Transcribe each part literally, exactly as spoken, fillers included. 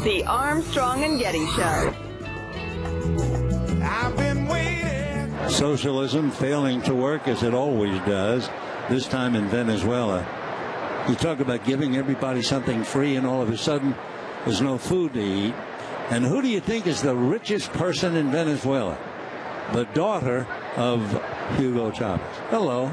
The Armstrong and Getty Show. I've been waiting. Socialism failing to work as it always does, this time in Venezuela. You talk about giving everybody something free, and all of a sudden there's no food to eat. And who do you think is the richest person in Venezuela? The daughter of Hugo Chavez. Hello.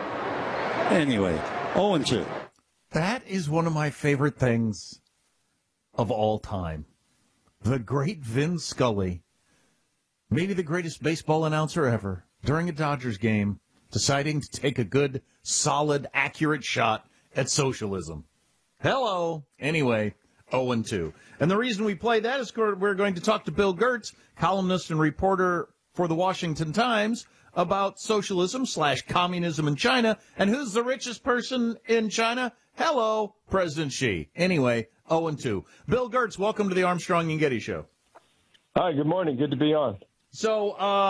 Anyway, oh and two. That is one of my favorite things of all time. The great Vin Scully, maybe the greatest baseball announcer ever, during a Dodgers game, deciding to take a good, solid, accurate shot at socialism. Hello. Anyway, oh and two. And the reason we play that is we're going to talk to Bill Gertz, columnist and reporter for the Washington Times, about socialism slash communism in China. And who's the richest person in China? Hello, President Xi. Anyway, oh and two. Bill Gertz, welcome to the Armstrong and Getty Show. Hi, good morning. Good to be on. So,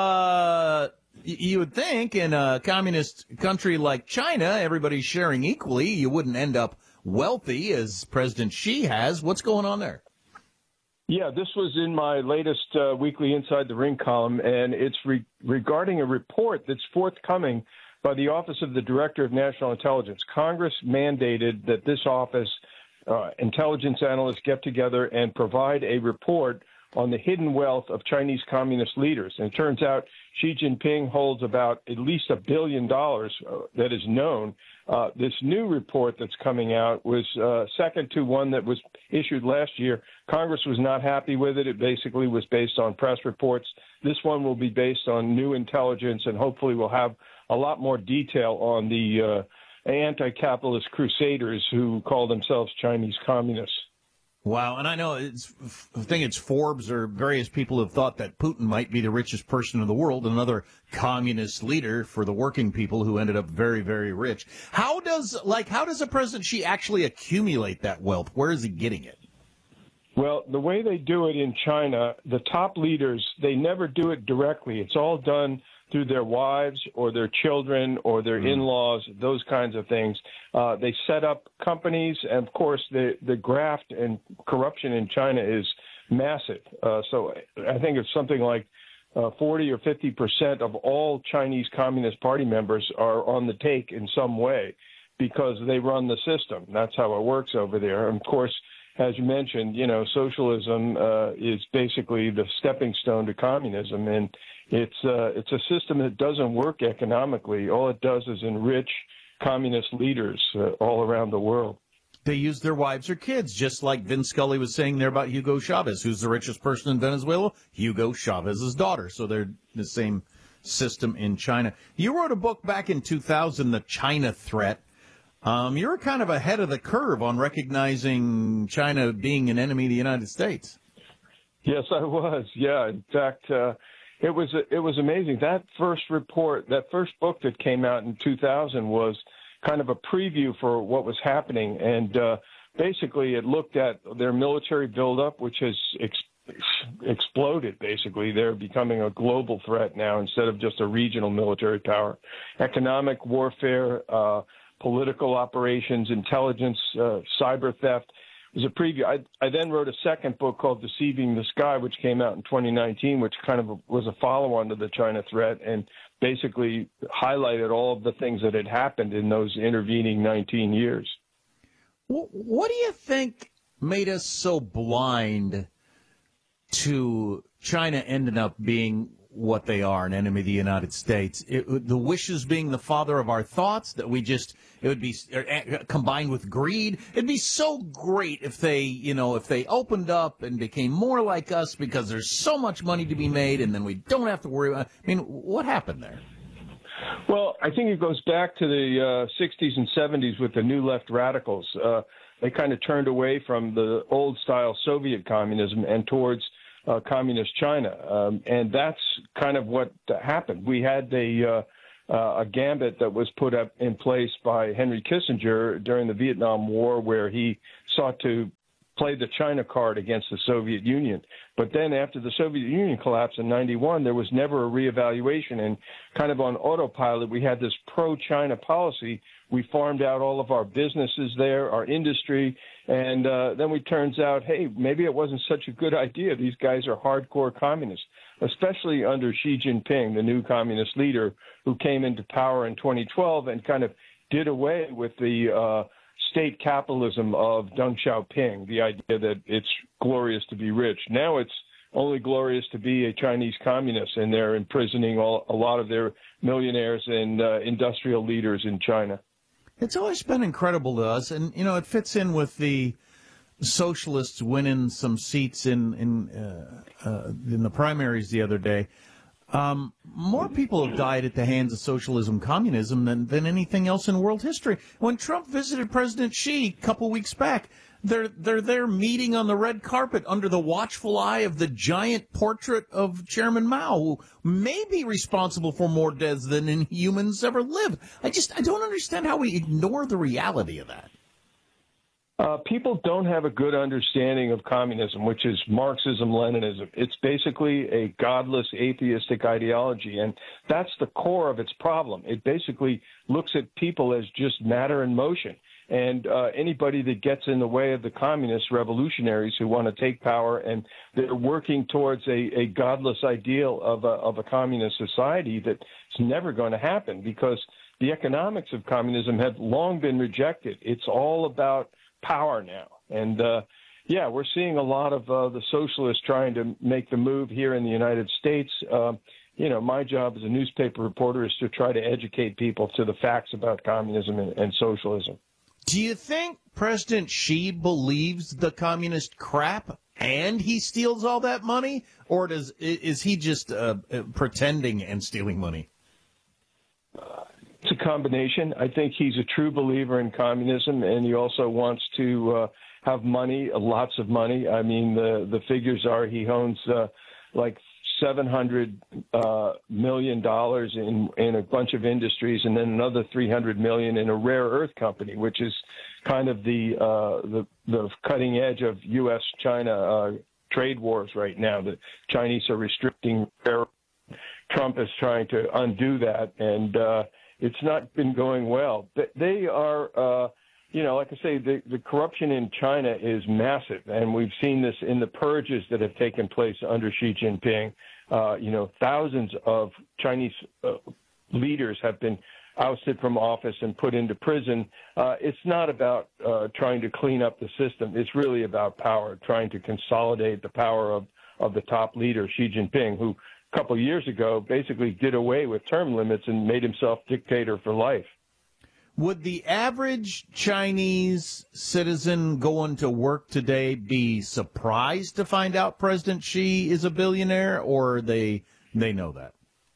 uh, y- you would think in a communist country like China, everybody's sharing equally. You wouldn't end up wealthy as President Xi has. What's going on there? Yeah, this was in my latest uh, weekly Inside the Ring column, and it's re- regarding a report that's forthcoming by the Office of the Director of National Intelligence. Congress mandated that this office, uh, intelligence analysts get together and provide a report on the hidden wealth of Chinese communist leaders. And it turns out Xi Jinping holds about at least a billion dollars uh, that is known. Uh, this new report that's coming out was uh, second to one that was issued last year. Congress was not happy with it. It basically was based on press reports. This one will be based on new intelligence, and hopefully we'll have a lot more detail on the uh, anti-capitalist crusaders who call themselves Chinese communists. Wow, and I know it's, I think it's Forbes or various people have thought that Putin might be the richest person in the world, another communist leader for the working people who ended up very, very rich. How does, like, how does a President Xi actually accumulate that wealth? Where is he getting it? Well, the way they do it in China, the top leaders, they never do it directly. It's all done through their wives or their children or their mm. in-laws, those kinds of things. Uh, they set up companies, and, of course, the, the graft and corruption in China is massive. Uh, so I think it's something like uh, forty or fifty percent of all Chinese Communist Party members are on the take in some way because they run the system. That's how it works over there. And, of course, as you mentioned, you know, socialism uh, is basically the stepping stone to communism, and it's uh, it's a system that doesn't work economically. All it does is enrich communist leaders uh, all around the world. They use their wives or kids, just like Vin Scully was saying there about Hugo Chavez, who's the richest person in Venezuela, Hugo Chavez's daughter. So they're the same system in China. You wrote a book back in two thousand, The China Threat. Um, you're kind of ahead of the curve on recognizing China being an enemy of the United States. Yes, I was. Yeah, in fact, uh, it was it was amazing. That first report, that first book that came out in two thousand was kind of a preview for what was happening, and uh, basically it looked at their military buildup, which has ex- exploded. Basically, they're becoming a global threat now instead of just a regional military power. Economic warfare. Uh, political operations, intelligence, uh, cyber theft. It was a preview. I, I then wrote a second book called Deceiving the Sky, which came out in twenty nineteen, which kind of was a follow-on to the China threat and basically highlighted all of the things that had happened in those intervening nineteen years. What do you think made us so blind to China ending up being what they are, an enemy of the United States? It, the wishes being the father of our thoughts, that we just, it would be uh, combined with greed. It'd be so great if they, you know, if they opened up and became more like us because there's so much money to be made and then we don't have to worry about, I mean, what happened there? Well, I think it goes back to the uh, sixties and seventies with the new left radicals. Uh, they kind of turned away from the old style Soviet communism and towards Uh, communist China, um, and that's kind of what happened. We had a, uh, uh, a gambit that was put up in place by Henry Kissinger during the Vietnam War, where he sought to play the China card against the Soviet Union. But then after the Soviet Union collapsed in ninety-one, there was never a reevaluation. And kind of on autopilot, we had this pro-China policy. We farmed out all of our businesses there, our industry. And uh, then it turns out, hey, maybe it wasn't such a good idea. These guys are hardcore communists, especially under Xi Jinping, the new communist leader who came into power in twenty twelve and kind of did away with the uh, state capitalism of Deng Xiaoping, the idea that it's glorious to be rich. Now it's only glorious to be a Chinese communist, and they're imprisoning all, a lot of their millionaires and uh, industrial leaders in China. It's always been incredible to us, and, you know, it fits in with the socialists winning some seats in in, uh, uh, in the primaries the other day. Um, more people have died at the hands of socialism, communism than, than anything else in world history. When Trump visited President Xi a couple weeks back, they're they're there meeting on the red carpet under the watchful eye of the giant portrait of Chairman Mao, who may be responsible for more deaths than in humans ever lived. I just I don't understand how we ignore the reality of that. Uh, people don't have a good understanding of communism, which is Marxism-Leninism. It's basically a godless, atheistic ideology, and that's the core of its problem. It basically looks at people as just matter in motion, and uh, anybody that gets in the way of the communist revolutionaries who want to take power, and they're working towards a, a godless ideal of a, of a communist society that's never going to happen, because the economics of communism have long been rejected. It's all about power now. And, uh, yeah, we're seeing a lot of uh, the socialists trying to make the move here in the United States. Uh, you know, my job as a newspaper reporter is to try to educate people to the facts about communism and, and socialism. Do you think President Xi believes the communist crap and he steals all that money? Or does is he just uh, pretending and stealing money? Uh, It's a combination. I think he's a true believer in communism, and he also wants to uh, have money, uh, lots of money. I mean, the, the figures are he owns uh, like seven hundred uh, million dollars in, in a bunch of industries, and then another three hundred million dollars in a rare earth company, which is kind of the uh, the, the cutting edge of U S China uh, trade wars right now. The Chinese are restricting rare. Trump is trying to undo that, and uh, it's not been going well. They are, uh, you know, like I say, the, the corruption in China is massive, and we've seen this in the purges that have taken place under Xi Jinping. Uh, you know, thousands of Chinese uh, leaders have been ousted from office and put into prison. Uh, it's not about uh, trying to clean up the system. It's really about power, trying to consolidate the power of, of the top leader, Xi Jinping, who a couple of years ago basically did away with term limits and made himself dictator for life. Would the average Chinese citizen going to work today be surprised to find out President Xi is a billionaire, or they they know that?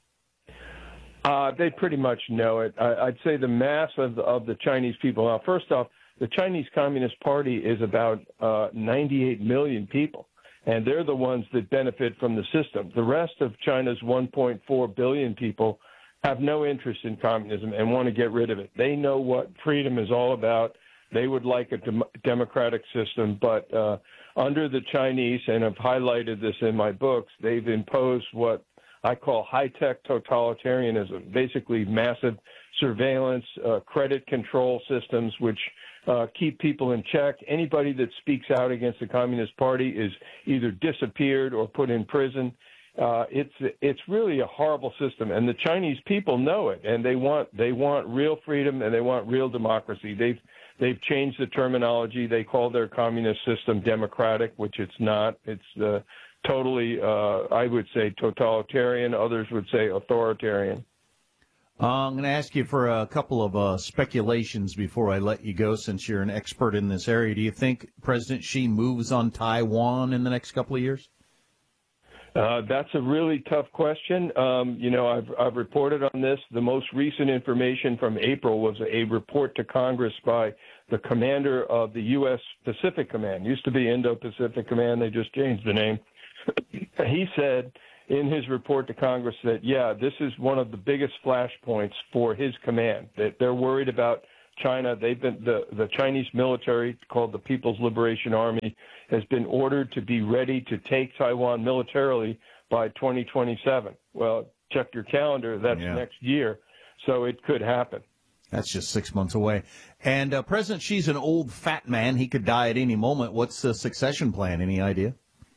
Uh, they pretty much know it. I, I'd say the mass of the, of the Chinese people. Now, first off, the Chinese Communist Party is about uh, ninety-eight million people. And they're the ones that benefit from the system. The rest of China's one point four billion people have no interest in communism and want to get rid of it. They know what freedom is all about. They would like a dem- democratic system, but uh, under the Chinese, and I've highlighted this in my books, they've imposed what I call high-tech totalitarianism, basically massive surveillance, uh, credit control systems, which uh, keep people in check. Anybody that speaks out against the Communist Party is either disappeared or put in prison. Uh, it's it's really a horrible system, and the Chinese people know it, and they want they want real freedom and they want real democracy. They've they've changed the terminology. They call their communist system democratic, which it's not. It's uh, totally, uh, I would say, totalitarian. Others would say authoritarian. Uh, I'm going to ask you for a couple of uh, speculations before I let you go, since you're an expert in this area. Do you think President Xi moves on Taiwan in the next couple of years? Uh, that's a really tough question. Um, you know, I've, I've reported on this. The most recent information from April was a report to Congress by the commander of the U S Pacific Command. Used to be Indo-Pacific Command. They just changed the name. He said in his report to Congress that, yeah, this is one of the biggest flashpoints for his command, that they're worried about China. They've been the, the Chinese military, called the People's Liberation Army, has been ordered to be ready to take Taiwan militarily by twenty twenty-seven. Well, check your calendar. That's yeah. next year. So it could happen. That's just six months away. And uh, President Xi's an old fat man. He could die at any moment. What's the succession plan? Any idea?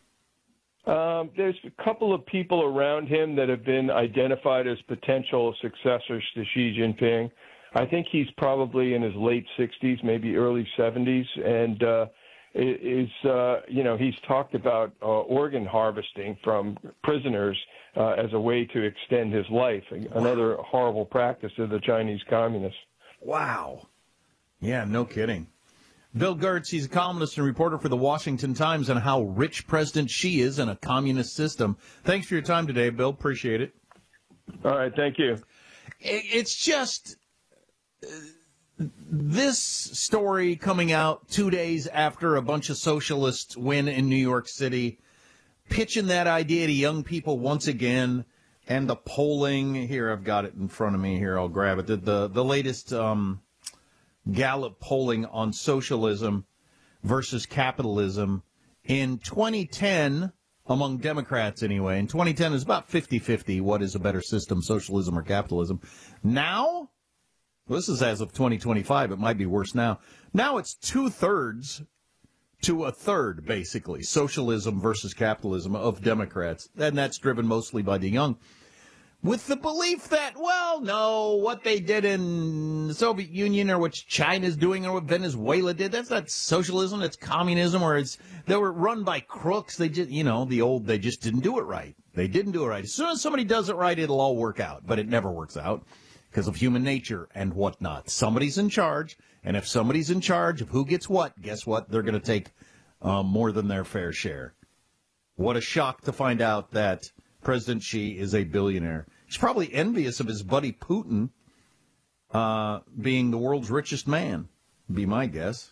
Um, there's a couple of people around him that have been identified as potential successors to Xi Jinping. I think he's probably in his late sixties, maybe early seventies, and uh, is uh, you know he's talked about uh, organ harvesting from prisoners uh, as a way to extend his life. Another horrible practice of the Chinese communists. Wow. Yeah, no kidding. Bill Gertz, he's a columnist and reporter for the Washington Times on how rich President Xi is in a communist system. Thanks for your time today, Bill. Appreciate it. All right, thank you. It's just uh, this story coming out two days after a bunch of socialists win in New York City, pitching that idea to young people once again, and the polling. Here, I've got it in front of me here. I'll grab it. The, the, the latest um, Gallup polling on socialism versus capitalism in twenty ten, among Democrats anyway. In twenty ten, is about fifty-fifty. What is a better system, socialism or capitalism? Now, well, this is as of twenty twenty-five. It might be worse now. Now it's two-thirds to a third, basically, socialism versus capitalism of Democrats. And that's driven mostly by the young, with the belief that, well, no, what they did in the Soviet Union or what China's doing or what Venezuela did, that's not socialism, that's communism, or it's, they were run by crooks. They just, you know, the old, they just didn't do it right. They didn't do it right. As soon as somebody does it right, it'll all work out. But it never works out because of human nature and whatnot. Somebody's in charge, and if somebody's in charge of who gets what, guess what? They're going to take um, more than their fair share. What a shock to find out that President Xi is a billionaire. He's probably envious of his buddy Putin uh, being the world's richest man, be my guess.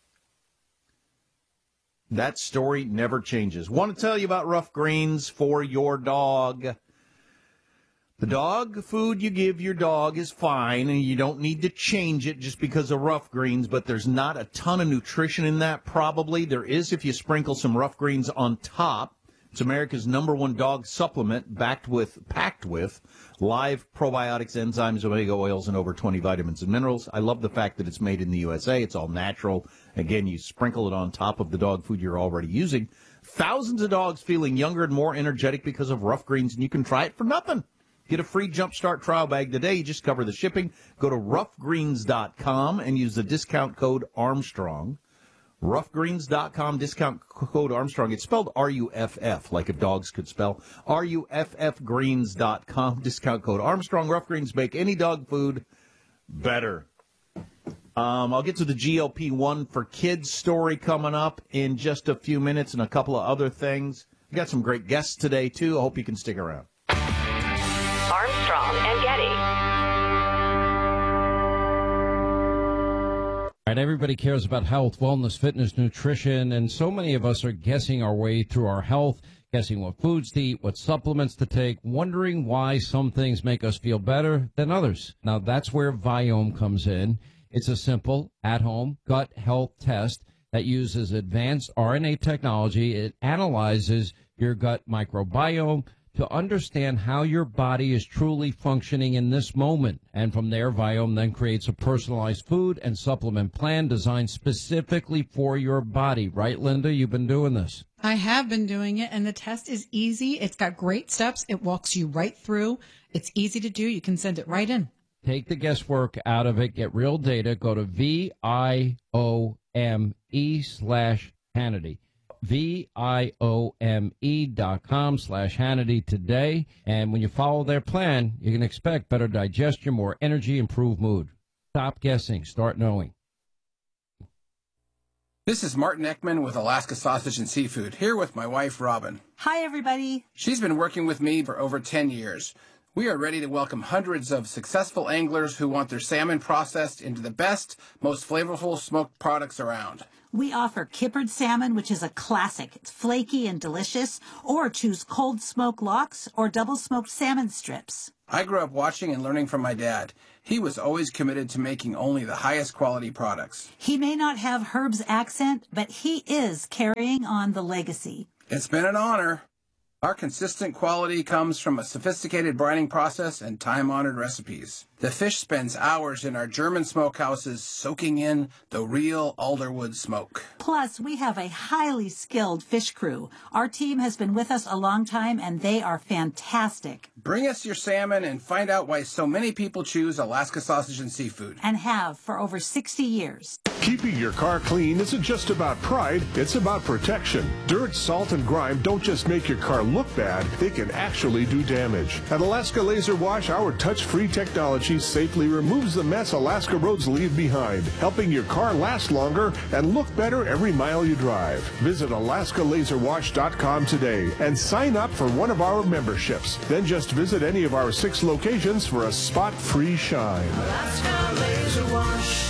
That story never changes. Want to tell you about Rough Greens for your dog. The dog food you give your dog is fine, and you don't need to change it just because of Rough Greens, but there's not a ton of nutrition in that, probably. There is if you sprinkle some Rough Greens on top. It's America's number one dog supplement, backed with, packed with live probiotics, enzymes, omega oils, and over twenty vitamins and minerals. I love the fact that it's made in the U S A. It's all natural. Again, you sprinkle it on top of the dog food you're already using. Thousands of dogs feeling younger and more energetic because of Rough Greens, and you can try it for nothing. Get a free Jumpstart trial bag today. You just cover the shipping. Go to rough greens dot com and use the discount code Armstrong. rough greens dot com, discount code Armstrong. It's spelled R U F F, like if dogs could spell. R U F F greens dot com, discount code Armstrong. Rough Greens make any dog food better. Um, I'll get to the G L P one for kids story coming up in just a few minutes and a couple of other things. We got some great guests today, too. I hope you can stick around. Armstrong and Getty. Right, everybody cares about health, wellness, fitness, nutrition, and so many of us are guessing our way through our health, guessing what foods to eat, what supplements to take, wondering why some things make us feel better than others. Now, that's where Viome comes in. It's a simple, at-home gut health test that uses advanced R N A technology. It analyzes your gut microbiome to understand how your body is truly functioning in this moment. And from there, Viome then creates a personalized food and supplement plan designed specifically for your body. Right, Linda? You've been doing this. I have been doing it, and the test is easy. It's got great steps. It walks you right through. It's easy to do. You can send it right in. Take the guesswork out of it. Get real data. Go to V I O M E slash Hannity. V I O M E dot com slash Hannity today. And when you follow their plan, you can expect better digestion, more energy, improved mood. Stop guessing. Start knowing. This is Martin Eckman with Alaska Sausage and Seafood, here with my wife, Robin. Hi, everybody. She's been working with me for over ten years. We are ready to welcome hundreds of successful anglers who want their salmon processed into the best, most flavorful smoked products around. We offer kippered salmon, which is a classic. It's flaky and delicious. Or choose cold smoked lox or double smoked salmon strips. I grew up watching and learning from my dad. He was always committed to making only the highest quality products. He may not have Herb's accent, but he is carrying on the legacy. It's been an honor. Our consistent quality comes from a sophisticated brining process and time-honored recipes. The fish spends hours in our German smokehouses soaking in the real alderwood smoke. Plus, we have a highly skilled fish crew. Our team has been with us a long time, and they are fantastic. Bring us your salmon and find out why so many people choose Alaska Sausage and Seafood. And have for over sixty years. Keeping your car clean isn't just about pride, it's about protection. Dirt, salt, and grime don't just make your car look bad, they can actually do damage. At Alaska Laser Wash, our touch-free technology safely removes the mess Alaska roads leave behind, helping your car last longer and look better every mile you drive. Visit alaska laser wash dot com today and sign up for one of our memberships. Then just visit any of our six locations for a spot-free shine. Alaska Laser Wash.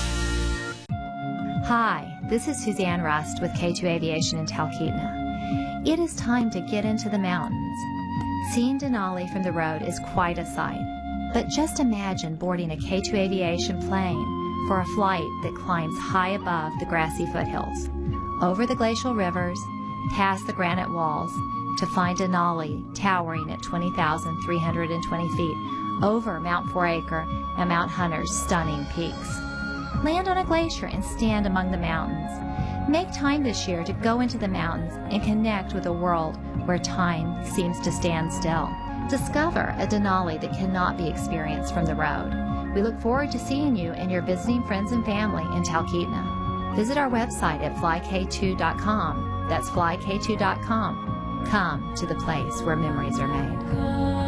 Hi, this is Suzanne Rust with K two Aviation in Talkeetna. It is time to get into the mountains. Seeing Denali from the road is quite a sight, but just imagine boarding a K two Aviation plane for a flight that climbs high above the grassy foothills, over the glacial rivers, past the granite walls, to find Denali towering at twenty thousand three hundred twenty feet over Mount Four Acre and Mount Hunter's stunning peaks. Land on a glacier and stand among the mountains. Make time this year to go into the mountains and connect with a world where time seems to stand still. Discover a Denali that cannot be experienced from the road. We look forward to seeing you and your visiting friends and family in Talkeetna. Visit our website at fly k two dot com. That's fly k two dot com. Come to the place where memories are made.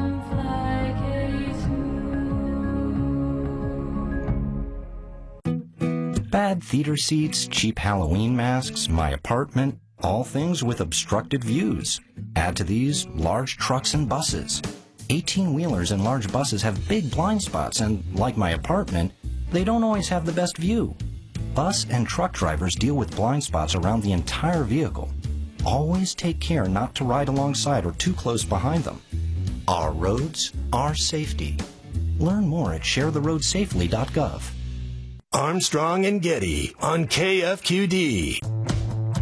Bad theater seats, cheap Halloween masks, my apartment, all things with obstructed views. Add to these large trucks and buses. eighteen-wheelers and large buses have big blind spots, and like my apartment, they don't always have the best view. Bus and truck drivers deal with blind spots around the entire vehicle. Always take care not to ride alongside or too close behind them. Our roads, our safety. Learn more at share the road safely dot gov. Armstrong and Getty on K F Q D.